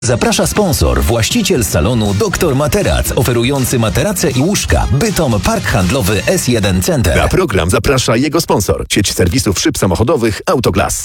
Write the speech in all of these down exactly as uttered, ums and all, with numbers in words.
Zaprasza sponsor, właściciel salonu doktor Materac, oferujący materace i łóżka. Bytom Park Handlowy S jeden Center. Na program zaprasza jego sponsor, sieć serwisów szyb samochodowych Autoglas.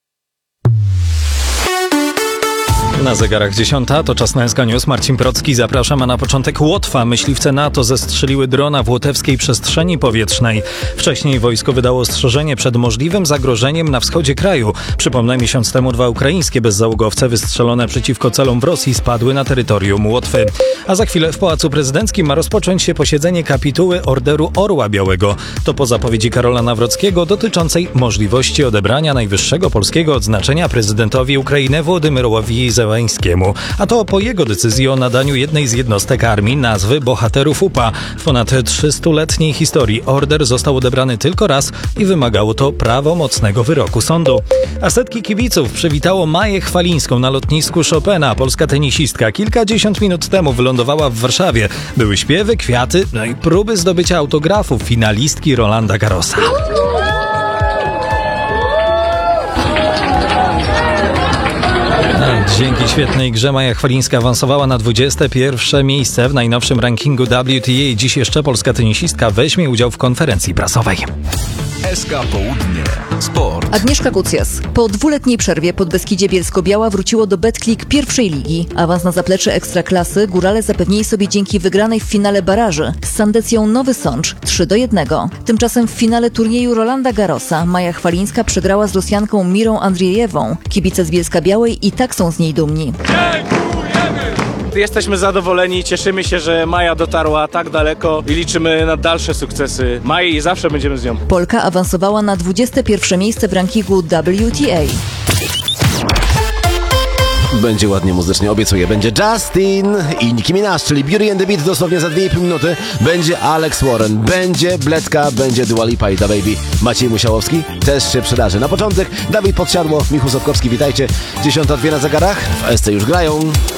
Na zegarach dziesiąta, to czas na S K News. Marcin Procki, zapraszam, a na początek Łotwa. Myśliwce NATO zestrzeliły drona w łotewskiej przestrzeni powietrznej. Wcześniej wojsko wydało ostrzeżenie przed możliwym zagrożeniem na wschodzie kraju. Przypomnę, miesiąc temu dwa ukraińskie bezzałogowce wystrzelone przeciwko celom w Rosji spadły na terytorium Łotwy. A za chwilę w Pałacu Prezydenckim ma rozpocząć się posiedzenie kapituły Orderu Orła Białego. To po zapowiedzi Karola Nawrockiego dotyczącej możliwości odebrania najwyższego polskiego odznaczenia prezydentowi Ukrainy Wołodymyrowi Zełańskiemu. A to po jego decyzji o nadaniu jednej z jednostek armii nazwy Bohaterów U P A. W ponad trzystuletniej historii order został odebrany tylko raz i wymagało to prawomocnego wyroku sądu. A setki kibiców przywitało Maję Chwalińską na lotnisku Chopina. Polska tenisistka kilkadziesiąt minut temu wylądowała w Warszawie. Były śpiewy, kwiaty, no i próby zdobycia autografów finalistki Rolanda Garrosa. Dzięki świetnej grze Maja Chwalińska awansowała na dwudzieste pierwsze miejsce w najnowszym rankingu W T A. Dziś jeszcze polska tenisistka weźmie udział w konferencji prasowej. S K Południe. Sport. Agnieszka Kucjas. Po dwuletniej przerwie Podbeskidzie Bielsko-Biała wróciło do Betclic pierwszej ligi. Awans na zaplecze Ekstraklasy górale zapewnili sobie dzięki wygranej w finale baraży z Sandecją Nowy Sącz trzy do jednego. Tymczasem w finale turnieju Rolanda Garrosa Maja Chwalińska przegrała z Rosjanką Mirą Andrzejewą. Kibice z Bielska-Białej i tak są z niej dumni. Jesteśmy zadowoleni, cieszymy się, że Maja dotarła tak daleko i liczymy na dalsze sukcesy Maji i zawsze będziemy z nią. Polka awansowała na dwudzieste pierwsze miejsce w rankingu W T A. Będzie ładnie muzycznie, obiecuję. Będzie Justin i Nicki Minaj, czyli Beauty and the Beat dosłownie za dwie i pół minuty. Będzie Alex Warren, będzie Bledka, będzie Dua Lipa i Da Baby. Maciej Musiałowski też się przydarzy. Na początek Dawid Podsiadło, Michał Sotkowski, witajcie. Dziesiąta dwie na zegarach, w S C już grają.